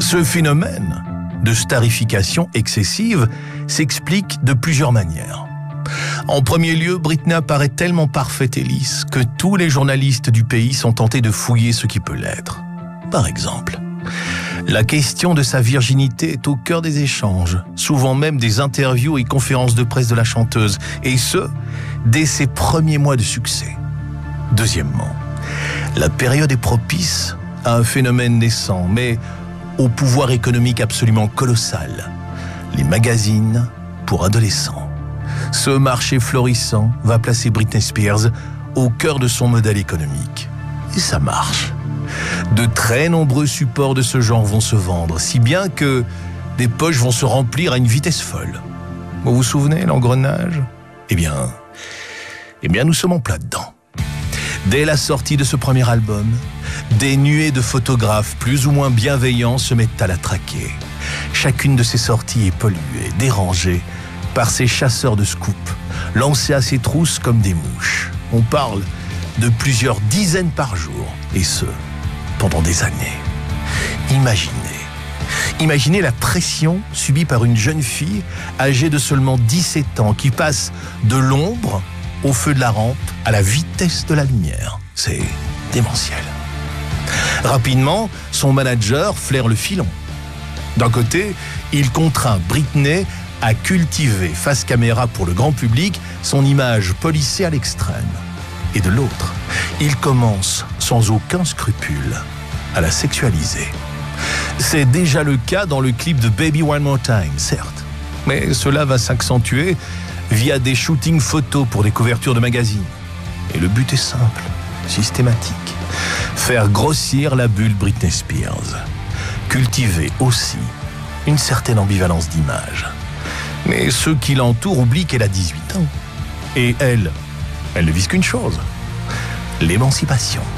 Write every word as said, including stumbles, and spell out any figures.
Ce phénomène de starification excessive s'explique de plusieurs manières. En premier lieu, Britney apparaît tellement parfaite et lisse que tous les journalistes du pays sont tentés de fouiller ce qui peut l'être. Par exemple, la question de sa virginité est au cœur des échanges, souvent même des interviews et conférences de presse de la chanteuse, et ce, dès ses premiers mois de succès. Deuxièmement, la période est propice à un phénomène naissant, mais au pouvoir économique absolument colossal, les magazines pour adolescents. Ce marché florissant va placer Britney Spears au cœur de son modèle économique. Et ça marche. De très nombreux supports de ce genre vont se vendre, si bien que des poches vont se remplir à une vitesse folle. Vous vous souvenez, l'engrenage ? Eh bien, eh bien, nous sommes en plein dedans. Dès la sortie de ce premier album, des nuées de photographes plus ou moins bienveillants se mettent à la traquer. Chacune de ces sorties est polluée, dérangée par ces chasseurs de scoops, lancés à ses trousses comme des mouches. On parle de plusieurs dizaines par jour, et ce, pendant des années. Imaginez, imaginez la pression subie par une jeune fille âgée de seulement dix-sept ans qui passe de l'ombre au feu de la rampe à la vitesse de la lumière. C'est démentiel. Rapidement, son manager flaire le filon. D'un côté, il contraint Britney à cultiver face caméra pour le grand public son image policée à l'extrême. Et de l'autre, il commence sans aucun scrupule à la sexualiser. C'est déjà le cas dans le clip de Baby One More Time, certes, mais cela va s'accentuer via des shootings photos pour des couvertures de magazines. Et le but est simple, systématique. Faire grossir la bulle Britney Spears. Cultiver aussi une certaine ambivalence d'image. Mais ceux qui l'entourent oublient qu'elle a dix-huit ans. Et elle, elle ne vise qu'une chose, l'émancipation.